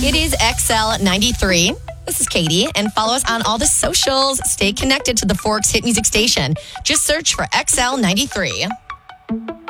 It is XL93. This is Katie, and follow us on all the socials. Stay connected to the Forks Hit Music Station. Just search for XL93.